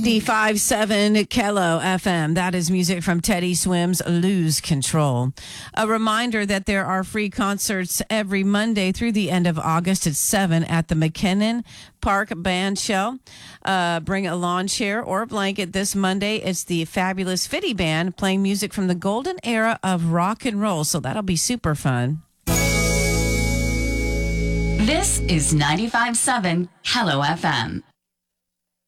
95.7 Kello FM. That is music from Teddy Swim's Lose Control. A reminder that there are free concerts every Monday through the end of August at 7 at the McKinnon Park Band Show. Bring a lawn chair or a blanket this Monday. It's the Fabulous Fitty Band playing music from the golden era of rock and roll. So that'll be super fun. This is 95.7 Hello FM.